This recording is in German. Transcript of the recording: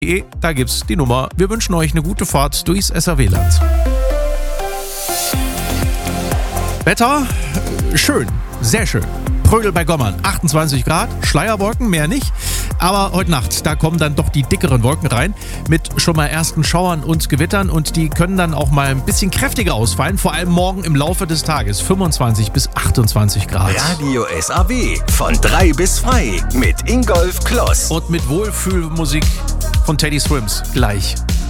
Da gibt's die Nummer. Wir wünschen euch eine gute Fahrt durchs SRW-Land. Wetter, schön, sehr schön. Prödel bei Gommern, 28 Grad, Schleierwolken, mehr nicht. Aber heute Nacht, da kommen dann doch die dickeren Wolken rein mit schon mal ersten Schauern und Gewittern und die können dann auch mal ein bisschen kräftiger ausfallen, vor allem morgen im Laufe des Tages, 25 bis 28 Grad. Radio SAW von 3 bis frei mit Ingolf Kloss. Und mit Wohlfühlmusik von Teddy Swims gleich.